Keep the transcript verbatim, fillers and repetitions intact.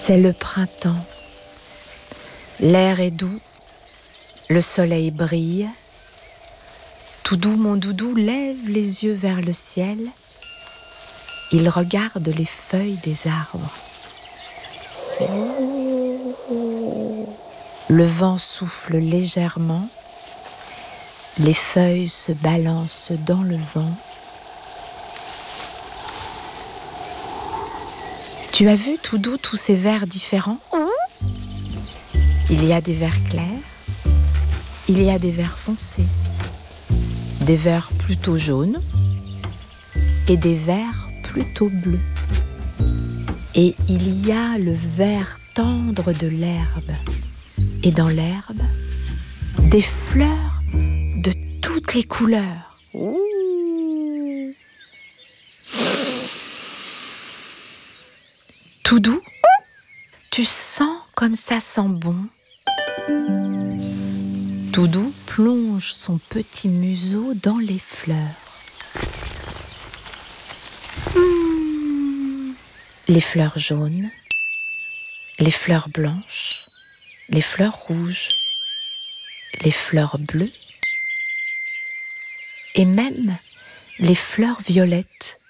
C'est le printemps. L'air est doux, le soleil brille. Tout doux, mon doudou lève les yeux vers le ciel. Il regarde les feuilles des arbres. Le vent souffle légèrement. Les feuilles se balancent dans le vent. Tu as vu, tout doux, tous ces vers différents ? Il y a des vers clairs, il y a des vers foncés, des vers plutôt jaunes et des vers plutôt bleus. Et il y a le vert tendre de l'herbe. Et dans l'herbe, des fleurs de toutes les couleurs. Ouh. Tout doux, tu sens comme ça sent bon. Tout doux plonge son petit museau dans les fleurs. Mmh. Les fleurs jaunes, les fleurs blanches, les fleurs rouges, les fleurs bleues et même les fleurs violettes.